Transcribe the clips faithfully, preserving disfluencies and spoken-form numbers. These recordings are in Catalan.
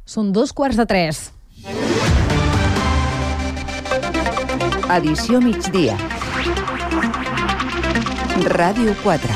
Són dos quarts de tres. Edició migdia. Ràdio quatre.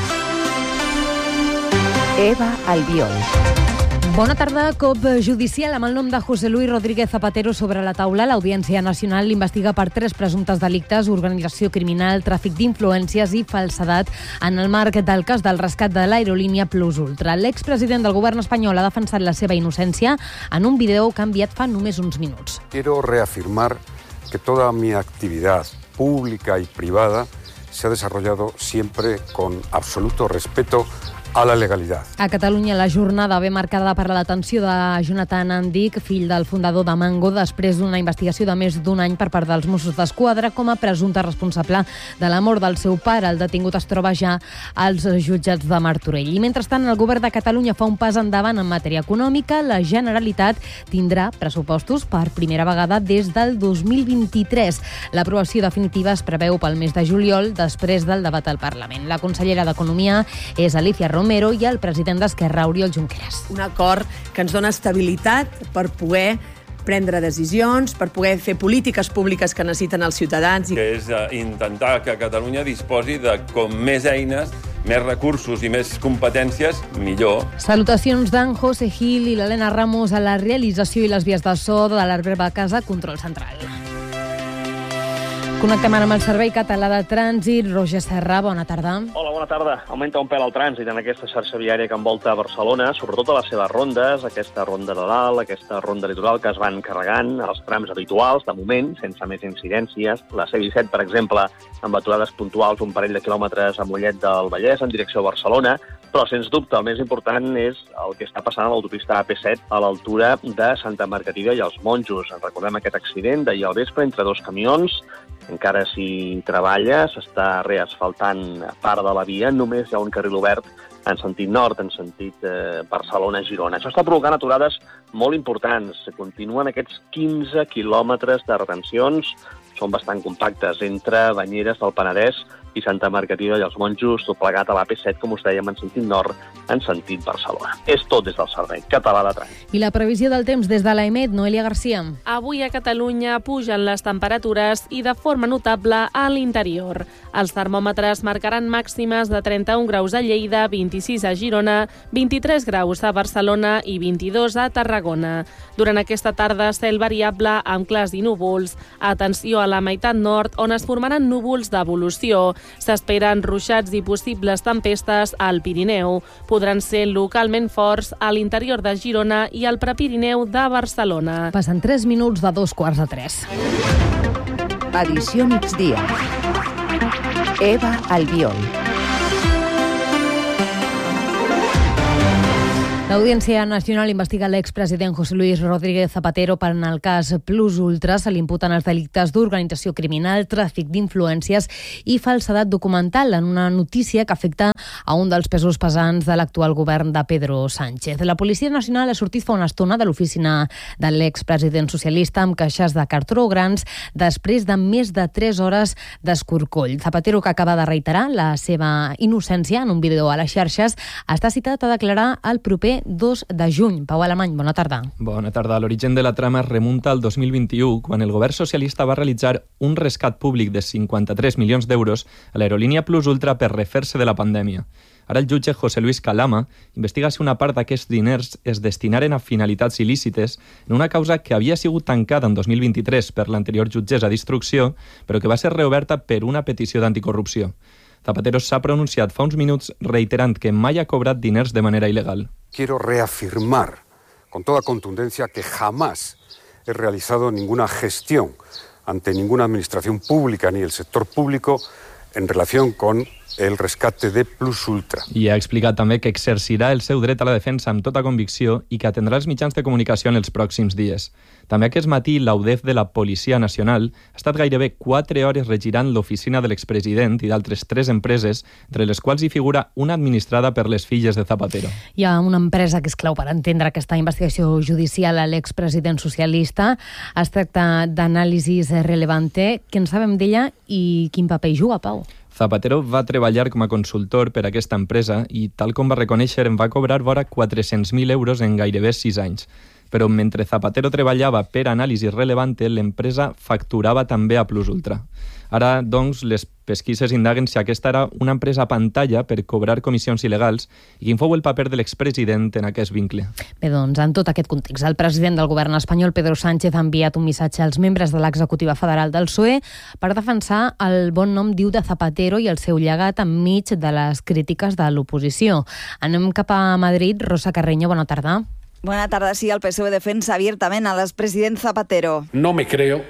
Eva Albiol. Bona tarda. Cop judicial amb el nom de José Luis Rodríguez Zapatero sobre la taula. L'Audiència Nacional l'investiga per tres presumptes delictes: organització criminal, tràfic d'influències i falsedat en el marc del cas del rescat de l'aerolínia Plus Ultra. L'expresident del govern espanyol ha defensat la seva innocència en un vídeo que ha enviat fa només uns minuts. Quiero reafirmar que toda mi actividad pública y privada se ha desarrollado siempre con absoluto respeto a la legalitat. A Catalunya la jornada ve marcada per la detenció de Jonathan Andic, fill del fundador de Mango, després d'una investigació de més d'un any per part dels Mossos d'Esquadra com a presumpte responsable de la mort del seu pare. El detingut es troba ja als jutjats de Martorell. I mentrestant, el govern de Catalunya fa un pas endavant en matèria econòmica. La Generalitat tindrà pressupostos per primera vegada des del dos mil vint-i-tres. L'aprovació definitiva es preveu pel mes de juliol, després del debat al Parlament. La consellera d'Economia és Alicia Romero i el president d'Esquerra, Oriol Junqueras. Un acord que ens dona estabilitat per poder prendre decisions, per poder fer polítiques públiques que necessiten els ciutadans. Que és intentar que Catalunya disposi de com més eines, més recursos i més competències, millor. Salutacions d'en José Gil i l'Helena Ramos a la realització i les vies de so de l'Herba Casa, control central. Connectem ara amb el Servei Català de Trànsit. Roger Serra, bona tarda. Hola, bona tarda. Augmenta un pèl el trànsit en aquesta xarxa viària que envolta Barcelona, sobretot a les seves rondes, aquesta ronda de dalt, aquesta ronda litoral que es van carregant als trams habituals, de moment, sense més incidències. La C disset, per exemple, amb aturades puntuals un parell de quilòmetres a Mollet del Vallès, en direcció a Barcelona, però, sens dubte, el més important és el que està passant a l'autopista A P set a l'altura de Santa Margarida i els Monjos. Recordem aquest accident d'ahir al vespre entre dos camions. Encara s'hi treballa, s'està reasfaltant part de la via, només hi ha un carril obert en sentit nord, en sentit eh, Barcelona-Girona. Això està provocant aturades molt importants. Continuen aquests quinze quilòmetres de retencions, són bastant compactes, entre Banyeres del Penedès i Santa Margarida i els Monjos, tot plegat a l'A P set, com us dèiem, en sentit nord, en sentit Barcelona. És tot des del Servei Català de Trànsit. I la previsió del temps des de l'AEMET, Noelia Garcia. Avui a Catalunya pugen les temperatures i de forma notable a l'interior. Els termòmetres marcaran màximes de trenta-un graus a Lleida, vint-i-sis a Girona, vint-i-tres graus a Barcelona i vint-i-dos a Tarragona. Durant aquesta tarda, cel variable amb clars i núvols. Atenció a la meitat nord, on es formaran núvols d'evolució. S'esperen ruixats i possibles tempestes al Pirineu. Podran ser localment forts a l'interior de Girona i al Prepirineu de Barcelona. Passen tres minuts de dos quarts de tres. Edició migdia. Eva Albiol. L'Audiència Nacional investiga l'expresident José Luis Rodríguez Zapatero per en el cas Plus Ultra. Se li imputen els delictes d'organització criminal, tràfic d'influències i falsedat documental en una notícia que afecta a un dels pesos pesants de l'actual govern de Pedro Sánchez. La Policia Nacional ha sortit fa una estona de l'oficina de l'expresident socialista amb caixes de cartró grans després de més de tres hores d'escorcoll. Zapatero, que acaba de reiterar la seva innocència en un vídeo a les xarxes, està citat a declarar el proper dos de juny. Pau Alemany, bona tarda. Bona tarda. L'origen de la trama es remunta al dos mil vint-i-u, quan el govern socialista va realitzar un rescat públic de cinquanta-tres milions d'euros a l'aerolínia Plus Ultra per refer-se de la pandèmia. Ara el jutge José Luis Calama investiga si una part d'aquests diners es destinaren a finalitats il·lícites en una causa que havia sigut tancada en dos mil vint-i-tres per l'anterior jutgessa d'instrucció, però que va ser reoberta per una petició d'anticorrupció. Zapatero s'ha pronunciat fa uns minuts reiterant que mai ha cobrat diners de manera il·legal. Quiero reafirmar con toda contundencia que jamás he realizado ninguna gestión ante ninguna administración pública ni el sector público en relación con el rescate de Plus Ultra. I ha explicat també que exercirà el seu dret a la defensa amb tota convicció i que atendrà els mitjans de comunicació en els pròxims dies. També aquest matí l'A U D E F de la Policia Nacional ha estat gairebé quatre hores regirant l'oficina de l'expresident i d'altres tres empreses, entre les quals hi figura una administrada per les filles de Zapatero. Hi ha una empresa que és clau per entendre aquesta investigació judicial a l'expresident socialista. Es tracta d'Anàlisis Relevante. Què en sabem d'ella i quin paper hi juga, Pau? Zapatero va treballar com a consultor per a aquesta empresa i, tal com va reconèixer, en va cobrar vora quatre-cents mil euros en gairebé sis anys. Però mentre Zapatero treballava per Anàlisi Relevante, l'empresa facturava també a Plus Ultra. Ara, doncs, les pesquises indaguen si aquesta era una empresa pantalla per cobrar comissions il·legals i quin fou el paper de l'expresident en aquest vincle. Bé, doncs, en tot aquest context, el president del govern espanyol, Pedro Sánchez, ha enviat un missatge als membres de l'executiva federal del P S O E per defensar el bon nom, diu, de Zapatero i el seu llegat enmig de les crítiques de l'oposició. Anem cap a Madrid. Rosa Carreño, bona tarda. Buena tarde. Sí, el P S O E defensa abiertamente al expresidente Zapatero. No me creo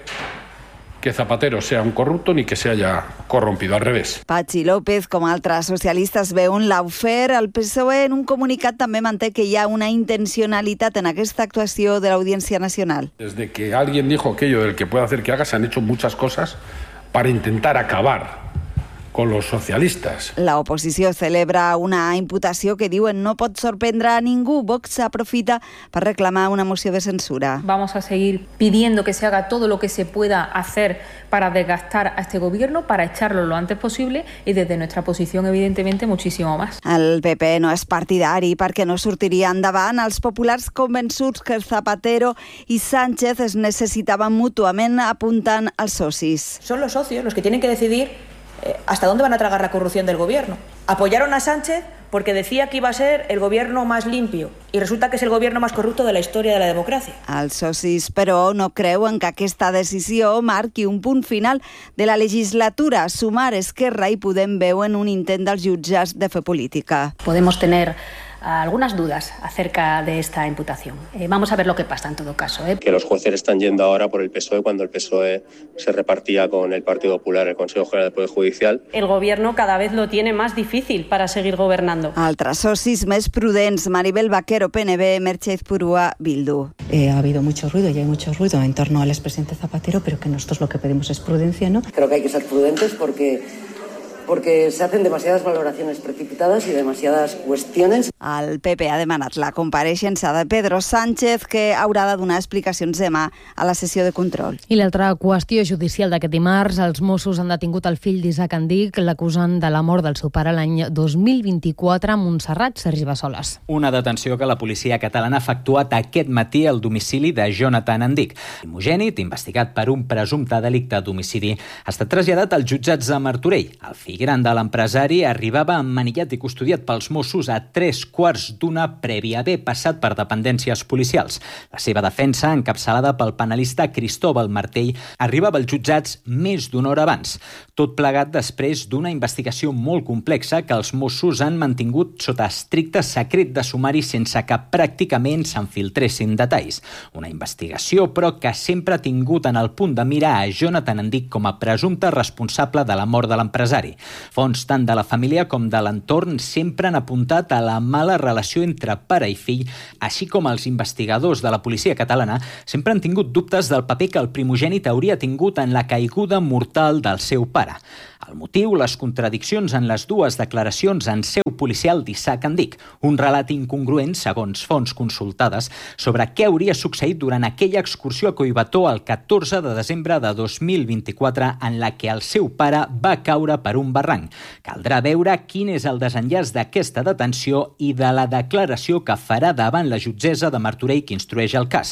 que Zapatero sea un corrupto ni que se haya corrompido, al revés. Patxi López, com altres socialistes, veuen l'aufer. El P S O E en un comunicat també manté que hi ha una intencionalitat en aquesta actuació de l'Audiència Nacional. Desde que alguien dijo aquello del que puede hacer que haga, se han hecho muchas cosas para intentar acabar con los socialistas. La oposició celebra una imputació que diuen no pot sorprendre a ningú. Vox aprofita per reclamar una moció de censura. Vamos a seguir pidiendo que se haga todo lo que se pueda hacer para desgastar a este gobierno, para echarlo lo antes posible y desde nuestra posición, evidentemente, muchísimo más. El P P no és partidari perquè no sortiria endavant. Els populars convençuts que Zapatero i Sánchez es necessitaven mútuament, apuntant als socis. Son los socios los que tienen que decidir ¿hasta dónde van a tragar la corrupción del gobierno? Apoyaron a Sánchez porque decía que iba a ser el gobierno más limpio y resulta que es el gobierno más corrupto de la història de la democràcia. Els socis, però, no creuen que aquesta decisió marqui un punt final de la legislatura. Sumar, Esquerra i Podem veuen un intent dels jutges de fer política. Podemos tener algunas dudas acerca de esta imputación. Eh, vamos a ver lo que pasa en todo caso. ¿eh? Que los jueces están yendo ahora por el P S O E cuando el P S O E se repartía con el Partido Popular el Consejo General del Poder Judicial. El gobierno cada vez lo tiene más difícil para seguir gobernando. Altres socis més prudents, Maribel Vaquero, P N V, Merche Izpurua, Bildu. Eh, ha habido mucho ruido y hay mucho ruido en torno al expresidente Zapatero, pero que nosotros lo que pedimos es prudencia, ¿no? Creo que hay que ser prudentes porque... porque se hacen demasiadas valoraciones precipitadas y demasiadas cuestiones. El P P ha demanat la compareixença de Pedro Sánchez, que haurà de donar explicacions demà a la sessió de control. I l'altra qüestió judicial d'aquest dimarts, els Mossos han detingut el fill d'Isaac Andic, l'acusant de la mort del seu pare l'any dos mil vint-i-quatre a Montserrat. Sergi Bassoles. Una detenció que la policia catalana ha efectuat aquest matí al domicili de Jonathan Andic. El primogènit, investigat per un presumpte delicte d'homicidi, ha estat traslladat als jutjats de Martorell. El fill gran de l'empresari arribava emmanillat i custodiat pels Mossos a tres quarts d'una previ a haver passat per dependències policials. La seva defensa, encapçalada pel penalista Cristóbal Martell, arribava als jutjats més d'una hora abans. Tot plegat després d'una investigació molt complexa que els Mossos han mantingut sota estricte secret de sumari sense que pràcticament se'n filtressin detalls. Una investigació, però, que sempre ha tingut en el punt de mira a Jonathan Andic com a presumpte responsable de la mort de l'empresari. Fonts tant de la família com de l'entorn sempre han apuntat a la mala relació entre pare i fill, així com els investigadors de la policia catalana sempre han tingut dubtes del paper que el primogènit hauria tingut en la caiguda mortal del seu pare. El motiu, les contradiccions en les dues declaracions en seu policial d'Isaac Andic, un relat incongruent, segons fonts consultades, sobre què hauria succeït durant aquella excursió a Collbató el catorze de desembre de dos mil vint-i-quatre en la que el seu pare va caure per un barranc. Caldrà veure quin és el desenllaç d'aquesta detenció i de la declaració que farà davant la jutgessa de Martorell que instrueix el cas.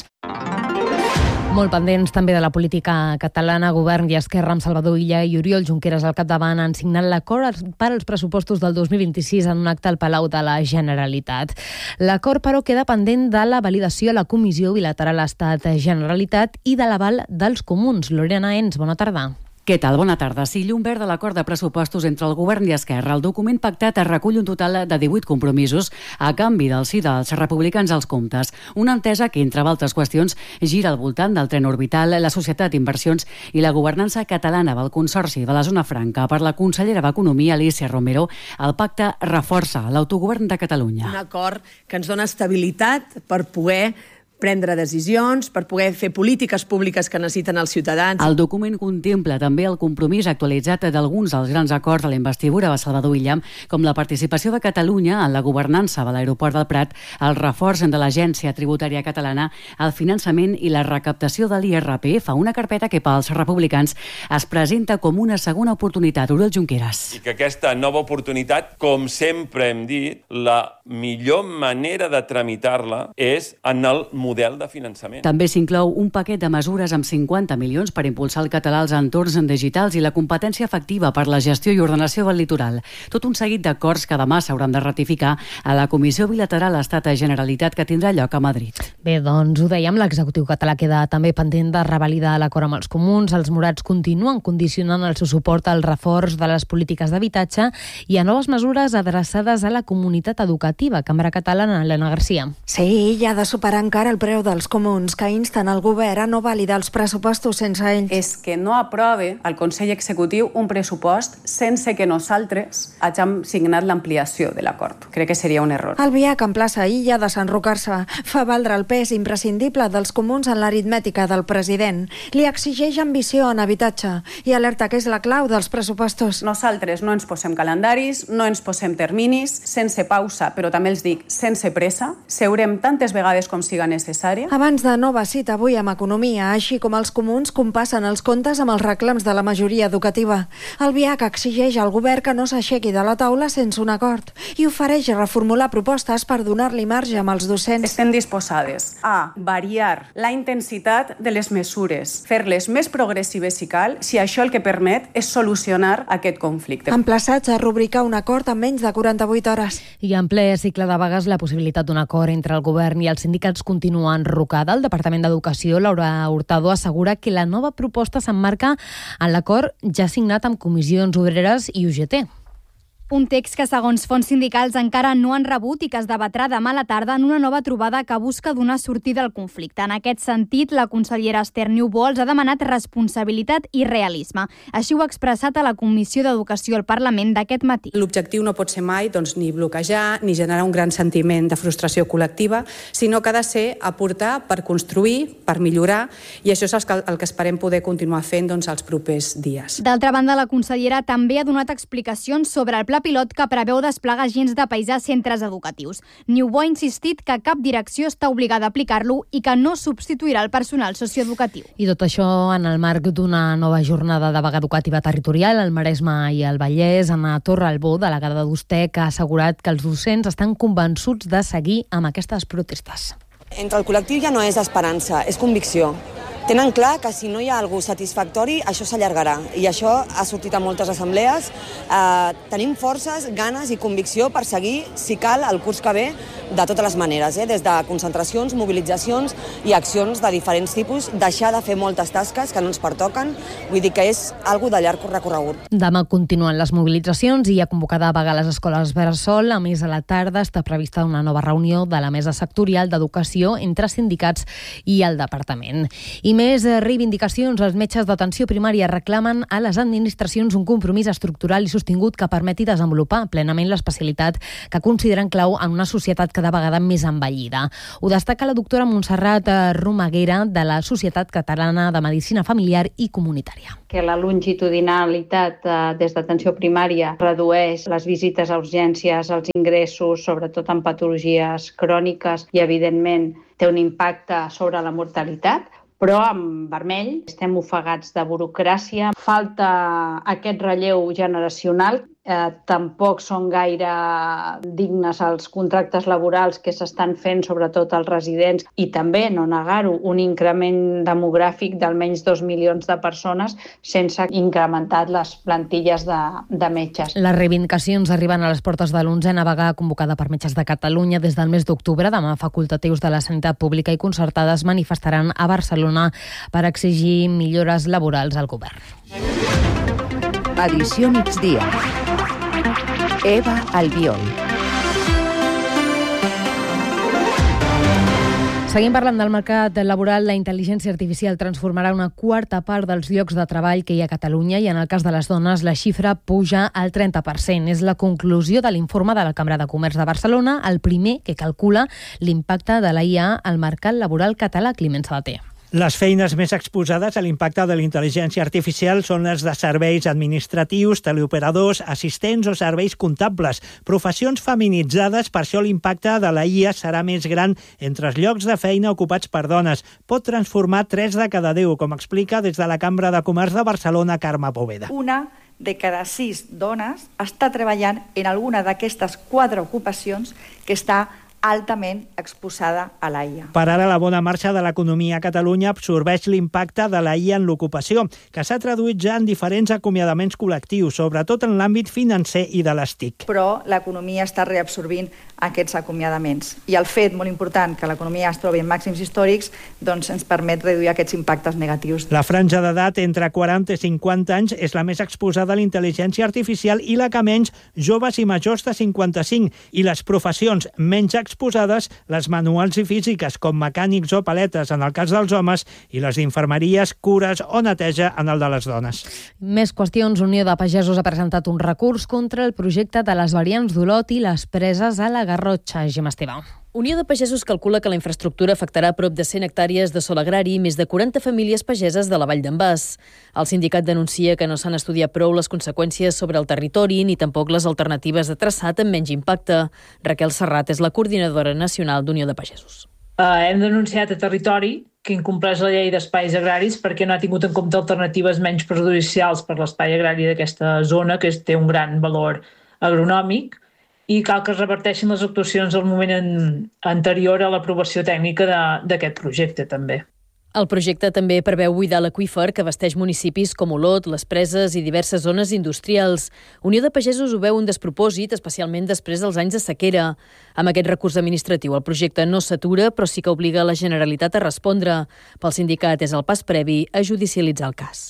Molt pendents també de la política catalana. Govern i Esquerra, amb Salvador Illa i Oriol Junqueras al capdavant, han signat l'acord per als pressupostos del dos mil vint-i-sis en un acte al Palau de la Generalitat. L'acord, però, queda pendent de la validació a la Comissió Bilateral Estat-Generalitat i de l'aval dels comuns. Lorena Ens, bona tarda. Què tal? Bona tarda. Sí, llum verd de l'acord de pressupostos entre el govern i Esquerra. El document pactat es recull un total de divuit compromisos a canvi del sí dels republicans als comptes. Una entesa que, entre altres qüestions, gira al voltant del tren orbital, la societat d'inversions i la governança catalana del Consorci de la Zona Franca. Per la consellera d'Economia, Alícia Romero, el pacte reforça l'autogovern de Catalunya. Un acord que ens dona estabilitat per poder prendre decisions, per poder fer polítiques públiques que necessiten els ciutadans. El document contempla també el compromís actualitzat d'alguns dels grans acords de la investidura de Salvador Illa, com la participació de Catalunya en la governança de l'aeroport del Prat, el reforç de l'Agència Tributària Catalana, el finançament i la recaptació de l'I R P F, una carpeta que pels republicans es presenta com una segona oportunitat. Oriol Junqueras. I que aquesta nova oportunitat, com sempre hem dit, la millor manera de tramitar-la és en el model de finançament. També s'inclou un paquet de mesures amb cinquanta milions per impulsar el català als entorns digitals i la competència efectiva per la gestió i ordenació del litoral. Tot un seguit d'acords que demà s'hauran de ratificar a la Comissió Bilateral Estat-Generalitat que tindrà lloc a Madrid. Bé, doncs ho dèiem, l'executiu català queda també pendent de revalidar l'acord amb els comuns. Els morats continuen condicionant el seu suport al reforç de les polítiques d'habitatge i a noves mesures adreçades a la comunitat educativa. Cambra Catalana, Elena Garcia. Sí, i ha de superar encara el preu dels comuns, que insten el govern a no validar els pressupostos sense ells. És que no aprove el Consell Executiu un pressupost sense que nosaltres hàgim signat l'ampliació de l'acord. Crec que seria un error. El V I A C emplaça Illa a desenrocar-se. Fa valdre el pes imprescindible dels comuns en l'aritmètica del president. Li exigeix ambició en habitatge i alerta que és la clau dels pressupostos. Nosaltres no ens posem calendaris, no ens posem terminis, sense pausa, però també els dic, sense pressa. Seurem tantes vegades com siga necessària. Abans de nova cita avui amb Economia, així com els comuns compassen els comptes amb els reclams de la majoria educativa. El V I A C exigeix al govern que no s'aixequi de la taula sense un acord i ofereix reformular propostes per donar-li marge amb els docents. Estem disposades a variar la intensitat de les mesures, fer-les més progressives si cal, si això el que permet és solucionar aquest conflicte. Emplaçats a rubricar un acord en menys de quaranta-vuit hores. I en ple cicle de vagues, la possibilitat d'un acord entre el govern i els sindicats continua enrocada. El Departament d'Educació, Laura Hurtado, assegura que la nova proposta s'emmarca en l'acord ja signat amb Comissions Obreres i U G T. Un text que, segons fonts sindicals, encara no han rebut i que es debatrà demà a la tarda en una nova trobada que busca donar sortida al conflicte. En aquest sentit, la consellera Esther Niubó els ha demanat responsabilitat i realisme. Així ho ha expressat a la Comissió d'Educació al Parlament d'aquest matí. L'objectiu no pot ser mai doncs, ni bloquejar ni generar un gran sentiment de frustració col·lectiva, sinó que ha de ser aportar per construir, per millorar, i això és el que, el que esperem poder continuar fent doncs, els propers dies. D'altra banda, la consellera també ha donat explicacions sobre el pla pilot que preveu desplegar agents de paisà a centres educatius. Niubó ha insistit que cap direcció està obligada a aplicar-lo i que no substituirà el personal socioeducatiu. I tot això en el marc d'una nova jornada de vaga educativa territorial al Maresme i al Vallès. Anna Torralbó, delegada d'Ustec, ha assegurat que els docents estan convençuts de seguir amb aquestes protestes. Entre el col·lectiu ja no és esperança, és convicció. Tenen clar que si no hi ha algú satisfactori, això s'allargarà. I això ha sortit a moltes assemblees. Eh, tenim forces, ganes i convicció per seguir, si cal, el curs que ve, de totes les maneres, eh? Des de concentracions, mobilitzacions i accions de diferents tipus, deixar de fer moltes tasques que no ens pertoquen. Vull dir que és algo de llarg recorregut. Demà continuen les mobilitzacions i hi ha convocada vaga a les escoles Bressol. A més, a la tarda està prevista una nova reunió de la Mesa Sectorial d'Educació entre sindicats i el Departament. I més reivindicacions. Els metges d'atenció primària reclamen a les administracions un compromís estructural i sostingut que permeti desenvolupar plenament l'especialitat que consideren clau en una societat cada vegada més envellida. Ho destaca la doctora Montserrat Romaguera de la Societat Catalana de Medicina Familiar i Comunitària. Que la longitudinalitat eh, des d'atenció primària redueix les visites a urgències, els ingressos, sobretot en patologies cròniques i, evidentment, té un impacte sobre la mortalitat. Però en vermell estem ofegats de burocràcia, falta aquest relleu generacional, eh, tampoc són gaire dignes els contractes laborals que s'estan fent, sobretot als residents, i també, no negar-ho, un increment demogràfic d'almenys dos milions de persones sense incrementar les plantilles de, de metges. Les reivindicacions arriben a les portes de l'onzena vaga convocada per Metges de Catalunya des del mes d'octubre. Demà facultatius de la sanitat pública i concertades manifestaran a Barcelona per exigir millores laborals al govern. Edició migdia. Eva Albiol. Seguim parlant del mercat laboral. La intel·ligència artificial transformarà una quarta part dels llocs de treball que hi ha a Catalunya i en el cas de les dones la xifra puja al trenta per cent. És la conclusió de l'informe de la Cambra de Comerç de Barcelona, el primer que calcula l'impacte de la I A al mercat laboral català. Climent Sabater. Les feines més exposades a l'impacte de la intel·ligència artificial són les de serveis administratius, teleoperadors, assistents o serveis comptables, professions feminitzades. Per això l'impacte de la I A serà més gran entre els llocs de feina ocupats per dones. Pot transformar tres de cada deu, com explica des de la Cambra de Comerç de Barcelona, Carme Poveda. Una de cada sis dones està treballant en alguna d'aquestes quatre ocupacions que està altament exposada a la I A. Per ara, la bona marxa de l'economia a Catalunya absorbeix l'impacte de la I A en l'ocupació, que s'ha traduït ja en diferents acomiadaments col·lectius, sobretot en l'àmbit financer i de les T I C. Però l'economia està reabsorbint aquests acomiadaments. I el fet molt important que l'economia es trobi en màxims històrics doncs ens permet reduir aquests impactes negatius. La franja d'edat entre quaranta i cinquanta anys és la més exposada a la intel·ligència artificial i la que menys, joves i majors de cinquanta-cinc, i les professions menys exposades, les manuals i físiques, com mecànics o paletes en el cas dels homes, i les d'infermeries, cures o neteja en el de les dones. Més qüestions. Unió de Pagesos ha presentat un recurs contra el projecte de les variants d'Olot i les preses a la Garrotxa. Gemma Esteve. Unió de Pagesos calcula que la infraestructura afectarà prop de cent hectàrees de sòl agrari i més de quaranta famílies pageses de la Vall d'en Bas. El sindicat denuncia que no s'han estudiat prou les conseqüències sobre el territori ni tampoc les alternatives de traçat amb menys impacte. Raquel Serrat és la coordinadora nacional d'Unió de Pagesos. Uh, hem denunciat a Territori que incompleix la llei d'espais agraris perquè no ha tingut en compte alternatives menys perjudicials per l'espai agrari d'aquesta zona, que té un gran valor agronòmic, i cal que es reverteixin les actuacions al moment en, anterior a l'aprovació tècnica d'aquest projecte, també. El projecte també preveu buidar l'aqüífer que abasteix municipis com Olot, les Preses i diverses zones industrials. Unió de Pagesos ho veu un despropòsit, especialment després dels anys de sequera. Amb aquest recurs administratiu el projecte no s'atura, però sí que obliga la Generalitat a respondre. Pel sindicat és el pas previ a judicialitzar el cas.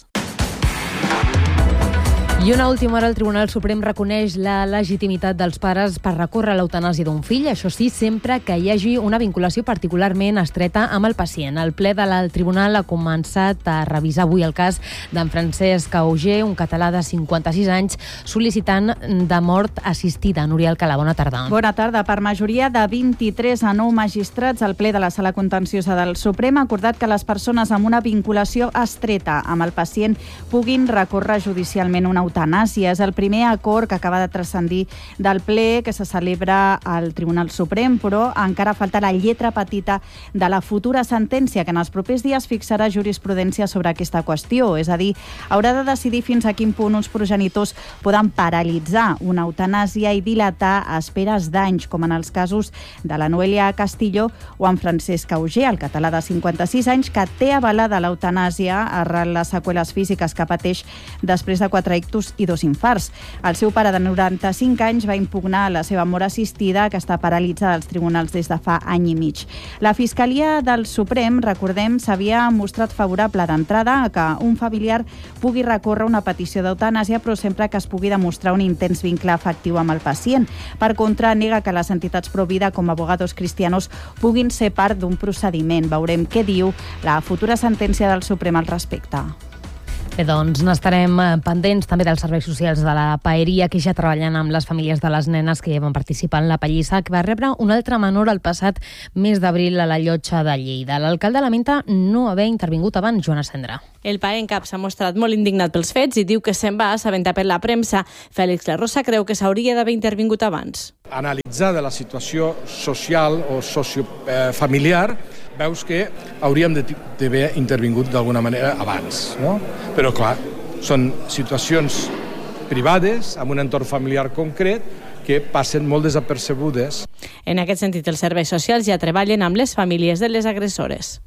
I una última hora, el Tribunal Suprem reconeix la legitimitat dels pares per recórrer a l'eutanàsia d'un fill, això sí, sempre que hi hagi una vinculació particularment estreta amb el pacient. El ple del Tribunal ha començat a revisar avui el cas d'en Francesc Auger, un català de cinquanta-sis anys, sol·licitant de mort assistida. Núria Alcalà, bona tarda. Bona tarda. Per majoria de vint-i-tres a nou magistrats, el ple de la Sala Contenciosa del Suprem ha acordat que les persones amb una vinculació estreta amb el pacient puguin recórrer judicialment una eutanàsia. És el primer acord que acaba de transcendir del ple que se celebra al Tribunal Suprem, però encara falta la lletra petita de la futura sentència que en els propers dies fixarà jurisprudència sobre aquesta qüestió. És a dir, haurà de decidir fins a quin punt uns progenitors poden paralitzar una eutanàsia i dilatar a esperes d'anys, com en els casos de la Noelia Castillo o en Francesc Auger, el català de cinquanta-sis anys, que té avalada l'eutanàsia arran les seqüeles físiques que pateix després de quatre ictus i dos infarts. El seu pare de noranta-cinc anys va impugnar la seva mort assistida, que està paralitzada als tribunals des de fa any i mig. La Fiscalia del Suprem, recordem, s'havia mostrat favorable d'entrada a que un familiar pugui recórrer una petició d'eutanàsia, però sempre que es pugui demostrar un intens vincle afectiu amb el pacient. Per contra, nega que les entitats pro vida com Abogados Cristianos puguin ser part d'un procediment. Veurem què diu la futura sentència del Suprem al respecte. Bé, doncs n'estarem pendents també dels serveis socials de la Paeria, que ja treballen amb les famílies de les nenes que ja van participar en la pallissa, que va rebre un altre menor el passat mes d'abril a la Llotja de Lleida. L'alcalde lamenta no haver intervingut abans. Joana Cendra. El paer en cap s'ha mostrat molt indignat pels fets i diu que se'n va assabentar per la premsa. Fèlix La Rosa creu que s'hauria d'haver intervingut abans. Analitzada la situació social o sociofamiliar, veus que hauríem d'haver intervingut d'alguna manera abans, no? Però clar, són situacions privades, amb un entorn familiar concret, que passen molt desapercebudes. En aquest sentit, els serveis socials ja treballen amb les famílies de les agressores.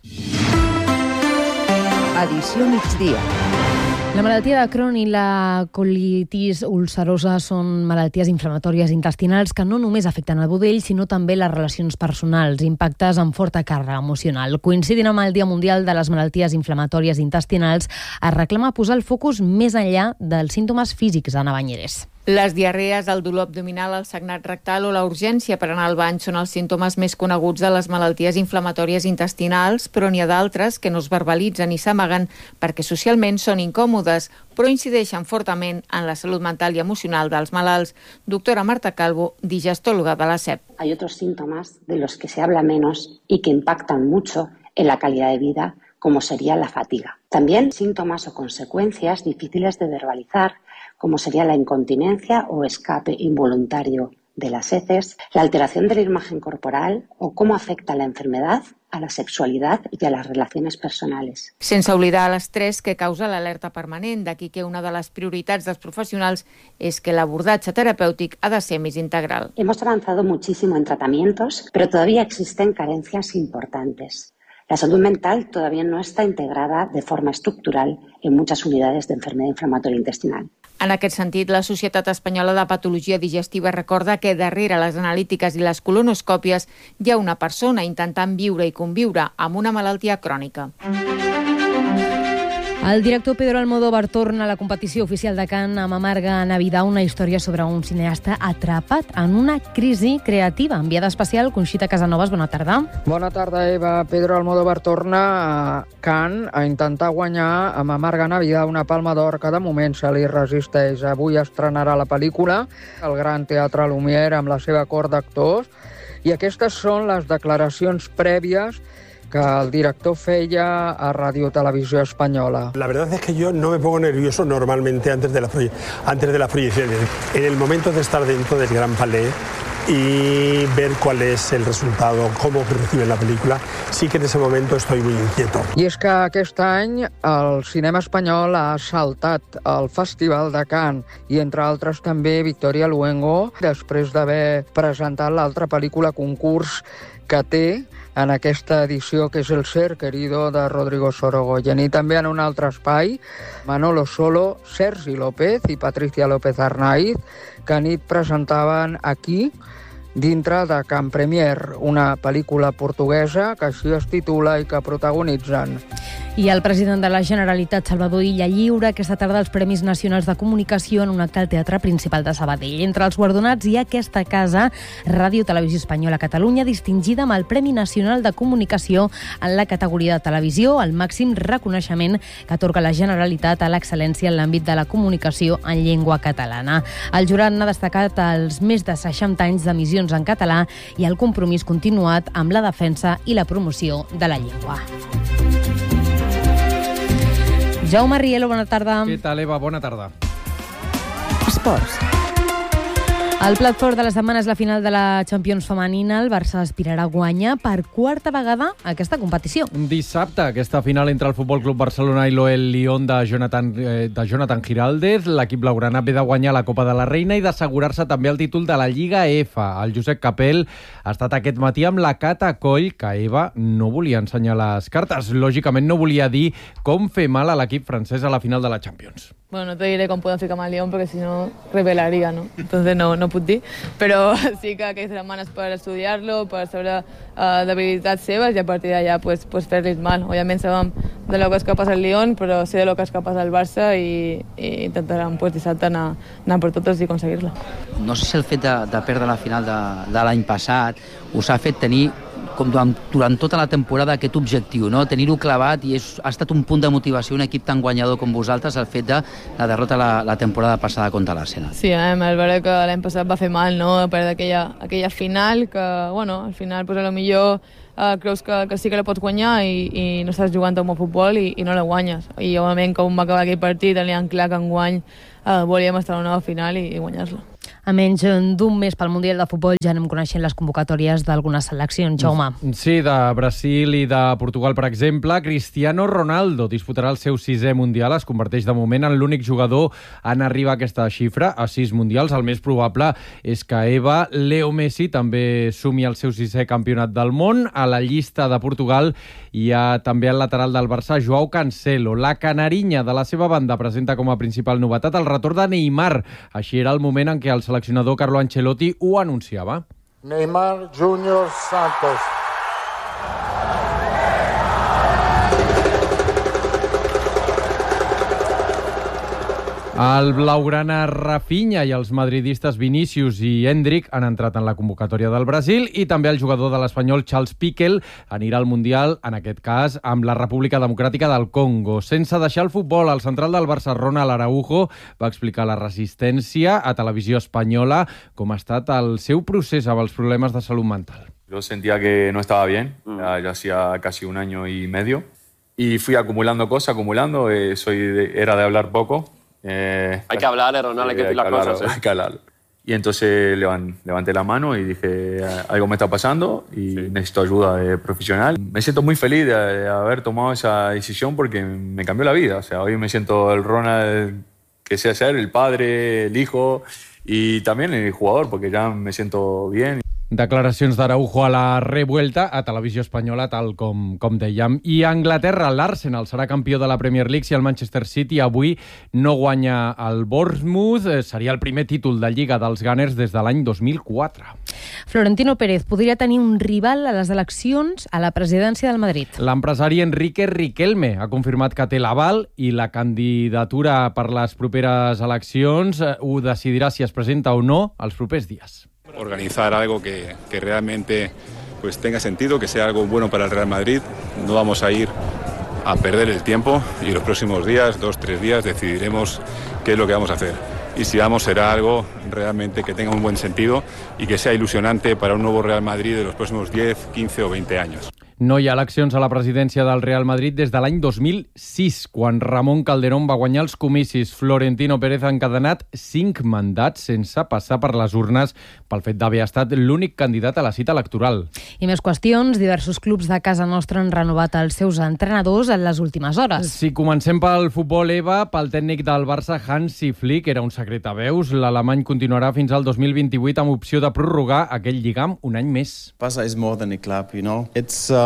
Edició migdia. La malaltia de Crohn i la colitis ulcerosa són malalties inflamatòries intestinals que no només afecten el budell, sinó també les relacions personals, impactes amb forta càrrega emocional. Coincidint amb el Dia Mundial de les Malalties Inflamatòries Intestinals, es reclama posar el focus més enllà dels símptomes físics. Anna Banyeres. Les diarrees, el dolor abdominal, el sagnat rectal o la urgència per anar al bany són els símptomes més coneguts de les malalties inflamatòries intestinals, però n'hi ha d'altres que no es verbalitzen i s'amaguen perquè socialment són incòmodes, però incideixen fortament en la salut mental i emocional dels malalts. Doctora Marta Calvo, digestòloga de la S E P. Hay otros síntomas de los que se habla menos y que impactan mucho en la calidad de vida, como sería la fatiga. También síntomas o consecuencias difíciles de verbalizar, como sería la incontinencia o escape involuntario de las heces, la alteración de la imagen corporal o cómo afecta la enfermedad a la sexualidad y a las relaciones personales. Sense oblidar l'estrès que causa l'alerta permanent, d'aquí que una de les prioritats dels professionals és que l'abordatge terapèutic ha de ser més integral. Hemos avanzado muchísimo en tratamientos, pero todavía existen carencias importantes. La salud mental todavía no está integrada de forma estructural en muchas unidades de enfermedad inflamatoria intestinal. En aquest sentit, la Societat Espanyola de Patologia Digestiva recorda que darrere les analítiques i les colonoscòpies hi ha una persona intentant viure i conviure amb una malaltia crònica. El director Pedro Almodóvar torna a la competició oficial de Cannes amb Amarga Navidad, una història sobre un cineasta atrapat en una crisi creativa. Enviada especial, Conxita Casanovas, bona tarda. Bona tarda, Eva. Pedro Almodóvar torna a Cannes a intentar guanyar amb Amarga Navidad una palma d'or que de moment se li resisteix. Avui estrenarà la pel·lícula al Gran Teatre Lumière amb la seva cor d'actors i aquestes són les declaracions prèvies que el director feia a Radio Televisión Española. La verdad es que yo no me pongo nervioso normalmente antes de la, antes de la proyección. En el momento de estar dentro del Gran Palais y ver cuál es el resultado, cómo reciben la película, sí que en ese momento estoy muy inquieto. I és que aquest any el cinema espanyol ha saltat al Festival de Cannes i, entre altres, també Victoria Luengo, després d'haver presentat l'altra pel·lícula concurs que té en aquesta edició, que és El ser querido, de Rodrigo Sorogoyen. I també en un altre espai, Manolo Solo, Sergi López i Patricia López Arnaiz, que anit presentaven aquí, dintre de Can Premier, una pel·lícula portuguesa que així es titula i que protagonitzen. I el president de la Generalitat, Salvador Illa, lliura aquesta tarda els Premis Nacionals de Comunicació en un acte al Teatre Principal de Sabadell. Entre els guardonats hi ha aquesta casa, Ràdio Televisió Espanyola Catalunya, distingida amb el Premi Nacional de Comunicació en la categoria de televisió, el màxim reconeixement que atorga la Generalitat a l'excel·lència en l'àmbit de la comunicació en llengua catalana. El jurat n'ha destacat els més de seixanta anys d'emissions en català i el compromís continuat amb la defensa i la promoció de la llengua. Jaume Rielo, bona tarda. Què tal, Eva? Bona tarda. Esports. El plat fort de la setmana és la final de la Champions femenina. El Barça aspirarà a guanyar per quarta vegada aquesta competició. Dissabte, aquesta final entre el Futbol Club Barcelona i l'Oel Lyon de Jonathan, eh, de Jonathan Giraldez. L'equip blaugrana ve de guanyar la Copa de la Reina i d'assegurar-se també el títol de la Lliga F. El Josep Capell ha estat aquest matí amb la Cata Coll, que Eva no volia ensenyar les cartes. Lògicament no volia dir com fer mal a l'equip francès a la final de la Champions. Bueno, no te diré com podem ficar mal Lyon, perquè si no revelaria, ¿no? Entonces no, no puc dir, però sí que aquestes setmanes per estudiar-lo, per saber uh, debilitats seves i a partir d'allà pues, pues fer-los mal. Òbviament sabem de lo que és capaç el Lyon, però sé de lo que és capaç el Barça i, i intentarem pues, dissabte anar, anar per totes i aconseguir-la. No sé si el fet de, de perdre la final de, de l'any passat us ha fet tenir com durant, durant tota la temporada aquest objectiu, no? Tenir-ho clavat, i és, ha estat un punt de motivació un equip tan guanyador com vosaltres el fet de la derrota la, la temporada passada contra l'Arsenal. Sí, eh, és veritat que l'any passat va fer mal, no? Perdre aquella, aquella final que, bueno, al final pues, a lo millor uh, creus que, que sí que la pots guanyar i, i no estàs jugant un bon futbol i, i no la guanyes. I òbviament com va acabar aquell partit tenien clar que enguany uh, volíem estar a una nova final i, i guanyar-la. A menys d'un mes pel Mundial de Futbol ja anem coneixent les convocatòries d'algunes seleccions. Jaume. Sí, de Brasil i de Portugal, per exemple. Cristiano Ronaldo disputarà el seu sisè Mundial. Es converteix de moment en l'únic jugador en arribar a aquesta xifra, a sis Mundials. El més probable és que Eva, Leo Messi també sumi el seu sisè campionat del món. A la llista de Portugal hi ha també el lateral del Barça, Joao Cancelo. La canarinya de la seva banda presenta com a principal novetat el retorn de Neymar. Així era el moment en què el seleccionador Carlo Ancelotti ho anunciava. Neymar Júnior Santos. El blaugrana Rafinha i els madridistes Vinícius i Endrick han entrat en la convocatòria del Brasil i també el jugador de l'Espanyol Charles Piqué anirà al Mundial, en aquest cas, amb la República Democràtica del Congo. Sense deixar el futbol, el central del Barça, Ronald Araujo, va explicar la resistència a Televisió Espanyola com ha estat el seu procés amb els problemes de salut mental. Yo sentía que no estaba bien, ya, ya hacía casi un año y medio, y fui acumulando cosas, acumulando, eh, soy de, era de hablar poco. Eh, hay que hablar, Ronald, hay que decir las hablar, cosas. ¿eh? Hay que hablar. Y entonces levan, levanté la mano y dije, algo me está pasando y sí. necesito ayuda de profesional. Me siento muy feliz de, de haber tomado esa decisión porque me cambió la vida. O sea, hoy me siento el Ronald que sé ser, el padre, el hijo y también el jugador, porque ya me siento bien. Declaracions d'Araujo a la Revuelta a Televisió Espanyola, tal com, com dèiem. I a Anglaterra, l'Arsenal serà campió de la Premier League si el Manchester City avui no guanya el Bournemouth. Seria el primer títol de Lliga dels Gunners des de l'any dos mil quatre. Florentino Pérez podria tenir un rival a les eleccions a la presidència del Madrid. L'empresari Enrique Riquelme ha confirmat que té l'aval i la candidatura per les properes eleccions ho decidirà si es presenta o no els propers dies. Organizar algo que, que realmente pues, tenga sentido, que sea algo bueno para el Real Madrid. No vamos a ir a perder el tiempo y los próximos días, dos, tres días, decidiremos qué es lo que vamos a hacer. Y si vamos, será algo realmente que tenga un buen sentido y que sea ilusionante para un nuevo Real Madrid de los próximos diez, quince o veinte años. No hi ha eleccions a la presidència del Real Madrid des de l'any dos mil sis, quan Ramon Calderón va guanyar els comicis. Florentino Pérez ha encadenat cinc mandats sense passar per les urnes pel fet d'haver estat l'únic candidat a la cita electoral. I més qüestions, diversos clubs de casa nostra han renovat els seus entrenadors en les últimes hores. Si comencem pel futbol, Eva, pel tècnic del Barça, Hansi Flick, era un secret a veus. L'alemany continuarà fins al dos mil vint-i-vuit amb opció de prorrogar aquell lligam un any més. Barça is more than a club, you know. It's uh...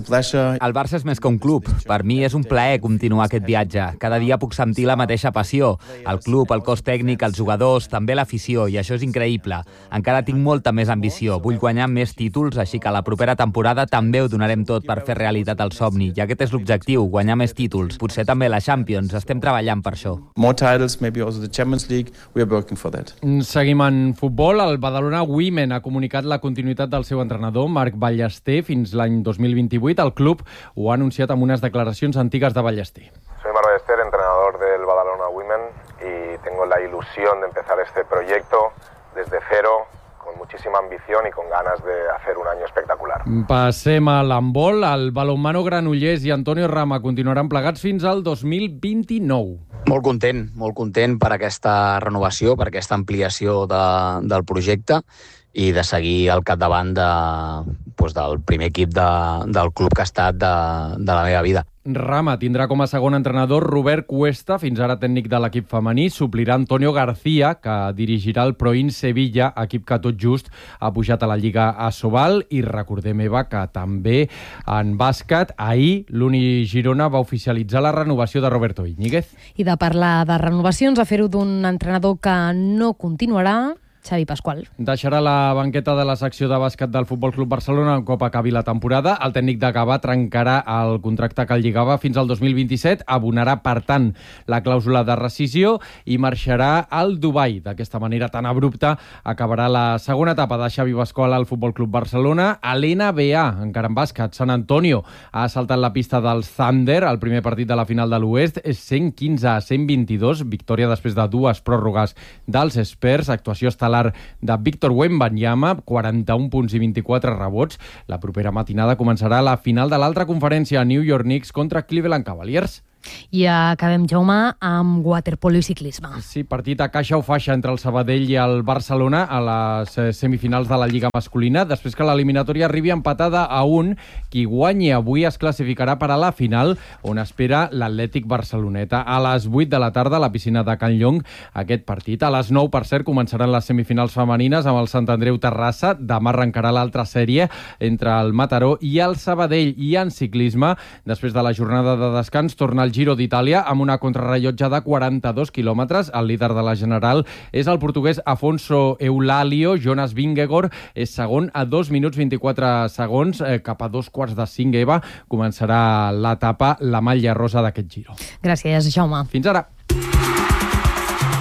El Barça és més que un club. Per mi és un plaer continuar aquest viatge. Cada dia puc sentir la mateixa passió. El club, el cos tècnic, els jugadors, també l'afició, i això és increïble. Encara tinc molta més ambició. Vull guanyar més títols, així que la propera temporada també ho donarem tot per fer realitat el somni. I aquest és l'objectiu, guanyar més títols. Potser també la Champions. Estem treballant per això. More titles, maybe also the Champions League. We are working for that. Seguim en futbol. El Badalona Women ha comunicat la continuïtat del seu entrenador, Marc Ballester, fins l'any dos mil vint-i-vuit. El club ho ha anunciat amb unes declaracions antigues de Ballester. Soy Marc Ballester, entrenador del Badalona Women, y tengo la ilusión de empezar este proyecto desde cero, con muchísima ambición y con ganas de hacer un año espectacular. Passem a l'handbol. El balonmano Granollers i Antonio Rama continuaran plegats fins al dos mil vint-i-nou. Molt content, molt content per aquesta renovació, per aquesta ampliació de, del projecte i de seguir al capdavant de, doncs, del primer equip de, del club que ha estat de, de la meva vida. Rama tindrà com a segon entrenador Robert Cuesta, fins ara tècnic de l'equip femení. Suplirà Antonio García, que dirigirà el Proin Sevilla, equip que tot just ha pujat a la Lliga Asobal. I recordem, Eva, que també en bàsquet, ahir l'Uni Girona va oficialitzar la renovació de Roberto Íñiguez. I de parlar de renovacions, a fer-ho d'un entrenador que no continuarà, Xavi Pasqual. Deixarà la banqueta de la secció de bàsquet del Futbol Club Barcelona un cop acabi la temporada. El tècnic de Gavà trencarà el contracte que el lligava fins al dos mil vint-i-set, abonarà, per tant, la clàusula de rescisió i marxarà al Dubai. D'aquesta manera tan abrupta acabarà la segona etapa de Xavi Pasqual al Futbol Club Barcelona. A l'N B A, encara en bàsquet, San Antonio ha saltat la pista dels Thunder. El primer partit de la final de l'Oest és cent quinze a cent vint-i-dos, victòria després de dues pròrrogues dels Spurs, actuació estel·lar de Víctor Wembanyama, quaranta-un punts i vint-i-quatre rebots. La propera matinada començarà la final de l'altra conferència, New York Knicks contra Cleveland Cavaliers. I acabem, Jaume, amb waterpolo i ciclisme. Sí, partit a caixa o faixa entre el Sabadell i el Barcelona a les semifinals de la Lliga masculina. Després que l'eliminatòria arribi empatada a un, qui guanyi avui es classificarà per a la final, on espera l'Atlètic Barceloneta. A les vuit de la tarda a la piscina de Can Llong, aquest partit. A les nou, per cert, començaran les semifinals femenines amb el Sant Andreu Terrassa. Demà arrencarà l'altra sèrie entre el Mataró i el Sabadell. I en ciclisme, després de la jornada de descans, torna el Giro d'Itàlia amb una contrarrellotge de quaranta-dos quilòmetres. El líder de la General és el portuguès Afonso Eulalio. Jonas Vingegaard és segon a dos minuts vint-i-quatre segons. Eh, cap a dos quarts de cinc, Eva, començarà l'etapa, la malla rosa d'aquest Giro. Gràcies, Jaume. Fins ara.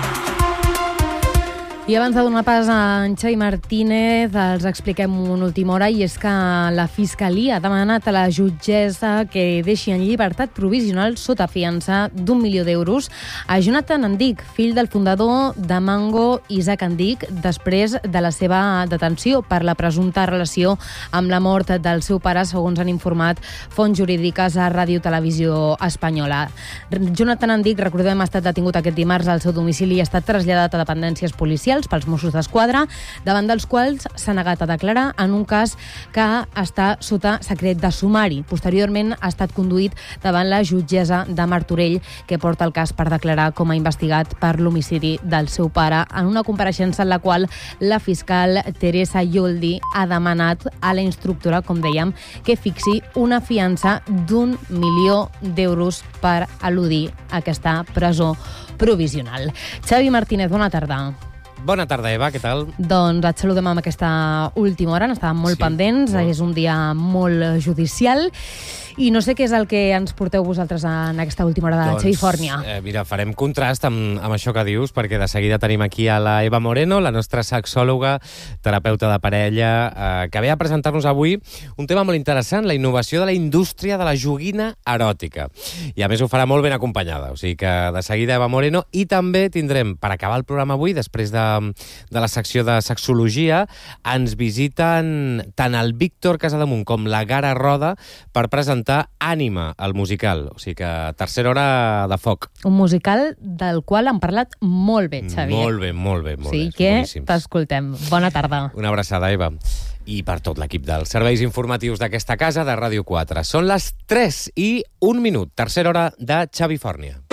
I abans de donar pas a en Xavi Martínez, els expliquem una última hora, i és que la Fiscalia ha demanat a la jutgessa que deixi en llibertat provisional sota fiança d'un milió d'euros a Jonathan Andic, fill del fundador de Mango, Isaac Andic, després de la seva detenció per la presumpta relació amb la mort del seu pare, segons han informat fonts jurídiques a Ràdio Televisió Espanyola. Jonathan Andic, recordem, ha estat detingut aquest dimarts al seu domicili i ha estat traslladat a dependències policials pels Mossos d'Esquadra, davant dels quals s'ha negat a declarar en un cas que està sota secret de sumari. Posteriorment ha estat conduït davant la jutgessa de Martorell, que porta el cas per declarar com a investigat per l'homicidi del seu pare, en una compareixença en la qual la fiscal Teresa Yoldi ha demanat a la instructora, com dèiem, que fixi una fiança d'un milió d'euros per eludir aquesta presó provisional. Xavi Martínez, bona tarda. Bona tarda, Eva, què tal? Doncs et saludem amb aquesta última hora, n'estàvem molt sí, pendents, molt. És un dia molt judicial i no sé què és el que ens porteu vosaltres en aquesta última hora de doncs, Califòrnia. Eh, mira, farem contrast amb, amb això que dius, perquè de seguida tenim aquí a la Eva Moreno, la nostra sexòloga, terapeuta de parella, eh, que ve a presentar-nos avui un tema molt interessant, la innovació de la indústria de la joguina eròtica. I a més ho farà molt ben acompanyada, o sigui que de seguida Eva Moreno, i també tindrem, per acabar el programa avui, després de de la secció de sexologia, ens visiten tant el Víctor Casademunt com la Gara Roda per presentar Ànima, el musical. O sigui que tercera hora de foc. Un musical del qual han parlat molt bé, Xavier. Molt bé, molt bé. Molt sí, bé. Que boníssims. T'escoltem. Bona tarda. Una abraçada, Eva. I per tot l'equip dels serveis informatius d'aquesta casa de Ràdio quatre. Són les tres i un minut. Tercera hora de Xavi Fòrnia.